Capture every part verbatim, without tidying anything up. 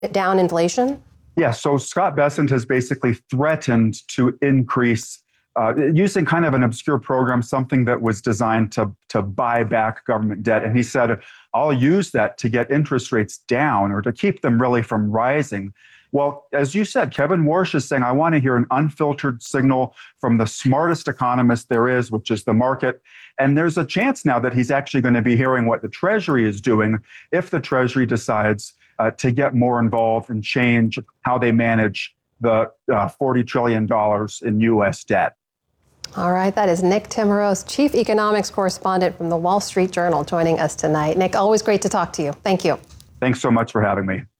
down inflation? Yeah, so Scott Bessent has basically threatened to increase, uh, using kind of an obscure program, something that was designed to, to buy back government debt. And he said, I'll use that to get interest rates down or to keep them really from rising. Well, as you said, Kevin Warsh is saying, I want to hear an unfiltered signal from the smartest economist there is, which is the market. And there's a chance now that he's actually going to be hearing what the Treasury is doing if the Treasury decides uh, to get more involved and change how they manage the uh, forty trillion dollars in U S debt. All right, that is Nick Timiraos, Chief Economics Correspondent from the Wall Street Journal, joining us tonight. Nick, always great to talk to you. Thank you. Thanks so much for having me.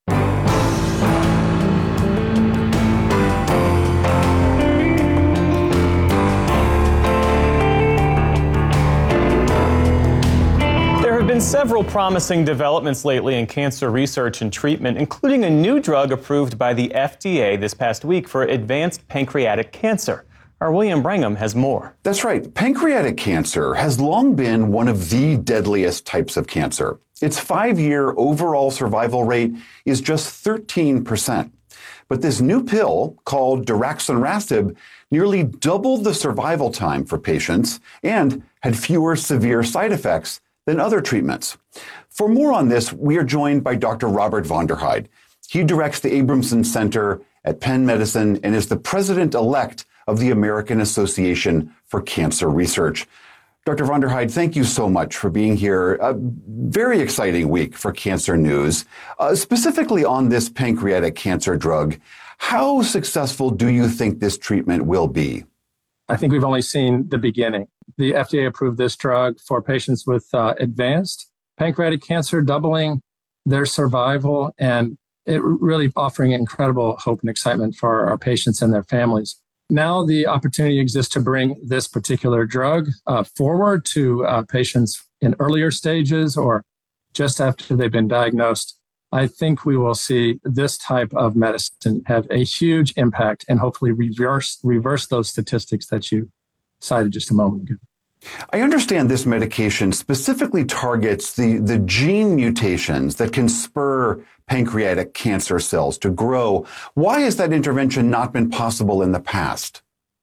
There have been several promising developments lately in cancer research and treatment, including a new drug approved by the F D A this past week for advanced pancreatic cancer. Our William Brangham has more. That's right. Pancreatic cancer has long been one of the deadliest types of cancer. Its five-year overall survival rate is just thirteen percent. But this new pill, called daraxonrasib, nearly doubled the survival time for patients and had fewer severe side effects than other treatments. For more on this, we are joined by Doctor Robert von der Heide. He directs the Abramson Center at Penn Medicine and is the president-elect of the American Association for Cancer Research. Doctor von der Heide, thank you so much for being here. A very exciting week for cancer news, uh, specifically on this pancreatic cancer drug. How successful do you think this treatment will be? I think we've only seen the beginning. The F D A approved this drug for patients with uh, advanced pancreatic cancer, doubling their survival and it really offering incredible hope and excitement for our patients and their families. Now the opportunity exists to bring this particular drug uh, forward to uh, patients in earlier stages or just after they've been diagnosed. I think we will see this type of medicine have a huge impact and hopefully reverse reverse those statistics that you cited just a moment ago. I understand this medication specifically targets the, the gene mutations that can spur pancreatic cancer cells to grow. Why has that intervention not been possible in the past?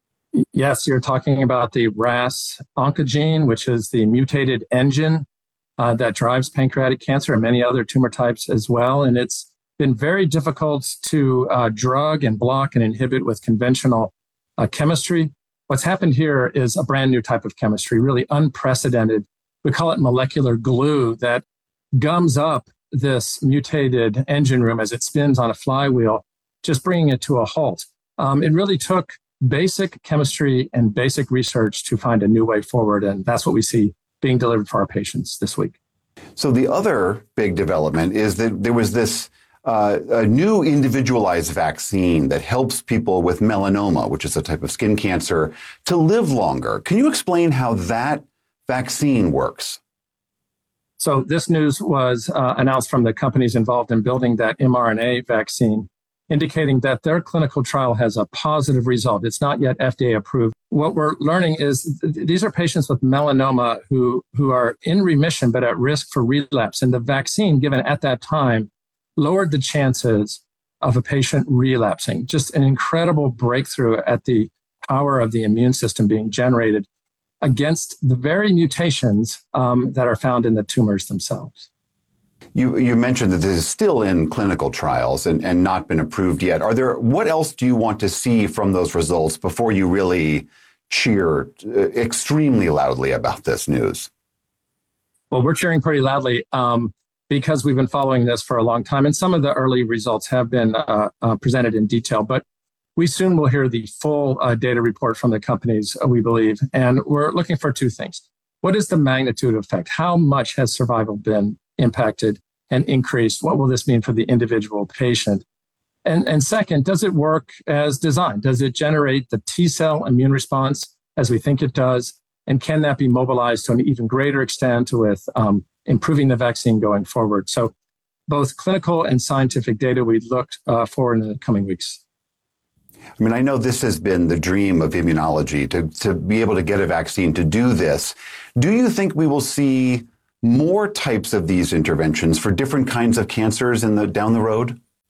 Yes, you're talking about the R A S oncogene, which is the mutated engine uh, that drives pancreatic cancer and many other tumor types as well. And it's been very difficult to uh, drug and block and inhibit with conventional uh, chemistry. What's happened here is a brand new type of chemistry, really unprecedented. We call it molecular glue that gums up this mutated engine room as it spins on a flywheel, just bringing it to a halt. Um, it really took basic chemistry and basic research to find a new way forward, and that's what we see being delivered for our patients this week. So the other big development is that there was this Uh, a new individualized vaccine that helps people with melanoma, which is a type of skin cancer, to live longer. Can you explain how that vaccine works? So this news was uh, announced from the companies involved in building that mRNA vaccine, indicating that their clinical trial has a positive result. It's not yet F D A approved. What we're learning is th- these are patients with melanoma who, who are in remission but at risk for relapse. And the vaccine given at that time lowered the chances of a patient relapsing. Just an incredible breakthrough at the power of the immune system being generated against the very mutations um, that are found in the tumors themselves. You, you mentioned that this is still in clinical trials and, and not been approved yet. Are there, what else do you want to see from those results before you really cheer extremely loudly about this news? Well, we're cheering pretty loudly. Um, because we've been following this for a long time. And some of the early results have been uh, uh, presented in detail, but we soon will hear the full uh, data report from the companies, uh, we believe. And we're looking for two things. What is the magnitude of effect? How much has survival been impacted and increased? What will this mean for the individual patient? And, and second, does it work as designed? Does it generate the T cell immune response as we think it does? And can that be mobilized to an even greater extent with um, improving the vaccine going forward? So both clinical and scientific data we looked uh, for in the coming weeks. I mean, I know this has been the dream of immunology, to, to be able to get a vaccine to do this. Do you think we will see more types of these interventions for different kinds of cancers in the down the road?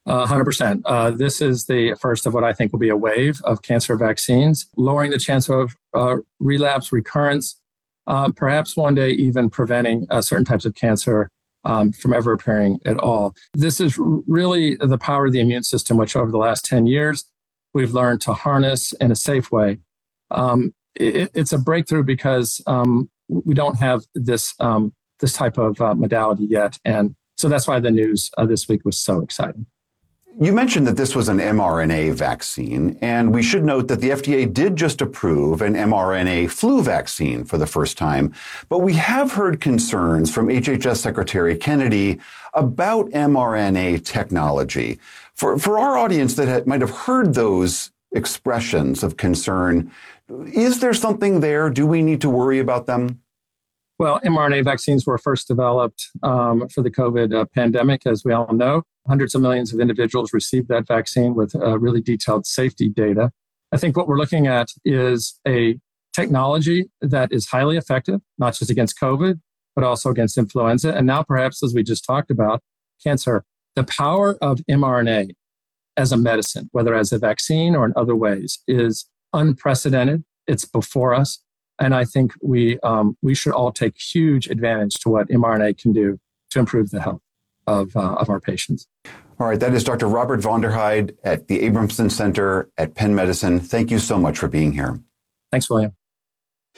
Uh, one hundred percent. Uh, this is the first of what I think will be a wave of cancer vaccines, lowering the chance of uh, relapse, recurrence, uh, perhaps one day even preventing uh, certain types of cancer um, from ever appearing at all. This is really the power of the immune system, which over the last ten years, we've learned to harness in a safe way. Um, it, it's a breakthrough because um, we don't have this, um, this type of uh, modality yet. And so that's why the news uh, this week was so exciting. You mentioned that this was an mRNA vaccine, and we should note that the F D A did just approve an mRNA flu vaccine for the first time. But we have heard concerns from H H S Secretary Kennedy about mRNA technology. For, for our audience that had, might have heard those expressions of concern, is there something there? Do we need to worry about them? Well, mRNA vaccines were first developed um, for the COVID uh, pandemic, as we all know. Hundreds of millions of individuals received that vaccine with uh, really detailed safety data. I think what we're looking at is a technology that is highly effective, not just against COVID, but also against influenza. And now perhaps, as we just talked about, cancer. The power of mRNA as a medicine, whether as a vaccine or in other ways, is unprecedented. It's before us. And I think we um, we should all take huge advantage to what mRNA can do to improve the health of, uh, of our patients. All right, that is Doctor Robert Vonderheide at the Abramson Center at Penn Medicine. Thank you so much for being here. Thanks, William.